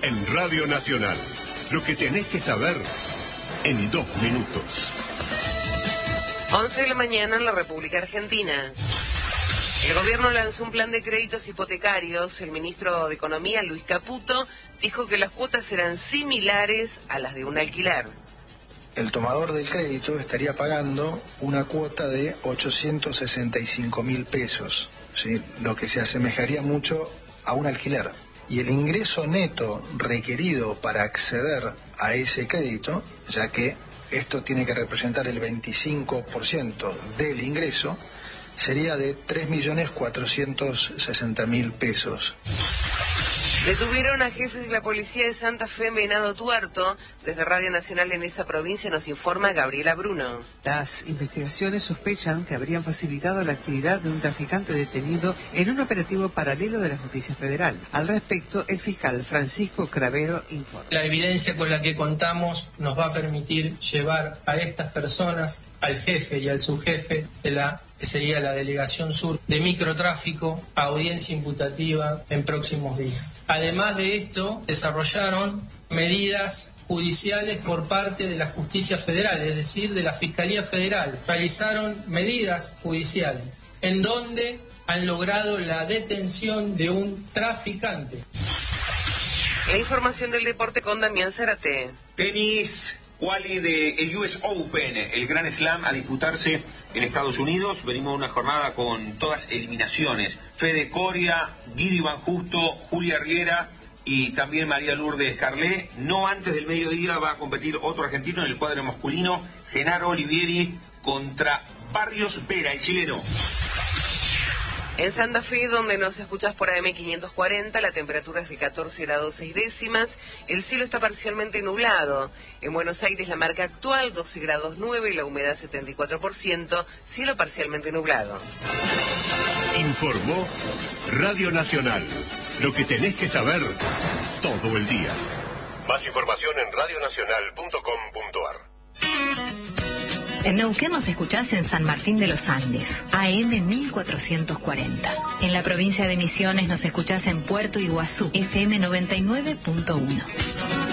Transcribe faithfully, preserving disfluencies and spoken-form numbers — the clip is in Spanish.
en Radio Nacional. Lo que tenés que saber en dos minutos. once de la mañana en la República Argentina. El gobierno lanzó un plan de créditos hipotecarios. El ministro de Economía, Luis Caputo, dijo que las cuotas serán similares a las de un alquiler. El tomador del crédito estaría pagando una cuota de ochocientos sesenta y cinco mil pesos, ¿sí? Lo que se asemejaría mucho a un alquiler. Y el ingreso neto requerido para acceder a ese crédito, ya que esto tiene que representar el veinticinco por ciento del ingreso, sería de tres millones cuatrocientos sesenta mil pesos. Detuvieron a jefes de la policía de Santa Fe en Venado Tuerto. Desde Radio Nacional en esa provincia nos informa Gabriela Bruno. Las investigaciones sospechan que habrían facilitado la actividad de un traficante detenido en un operativo paralelo de la Justicia Federal. Al respecto, el fiscal Francisco Cravero informa. La evidencia con la que contamos nos va a permitir llevar a estas personas, al jefe y al subjefe de la que sería la Delegación Sur de Microtráfico, a audiencia imputativa en próximos días. Además de esto, desarrollaron medidas judiciales por parte de la Justicia Federal, es decir, de la Fiscalía Federal. Realizaron medidas judiciales en donde han logrado la detención de un traficante. La información del deporte con Damián Zárate. Tenis. Quali del U S Open, el Grand Slam a disputarse en Estados Unidos. Venimos de una jornada con todas eliminaciones. Fede Coria, Guido Van Justo, Julia Riera y también María Lourdes Carlé. No antes del mediodía va a competir otro argentino en el cuadro masculino, Genaro Olivieri contra Barrios Vera, el chileno. En Santa Fe, donde nos escuchas por A M quinientos cuarenta, la temperatura es de catorce grados seis décimas, el cielo está parcialmente nublado. En Buenos Aires la marca actual, doce grados nueve, la humedad setenta y cuatro por ciento, cielo parcialmente nublado. Informó Radio Nacional. Lo que tenés que saber todo el día. Más información en radio nacional punto com punto a r. En Neuquén nos escuchás en San Martín de los Andes, A M mil cuatrocientos cuarenta. En la provincia de Misiones nos escuchás en Puerto Iguazú, F M noventa y nueve punto uno.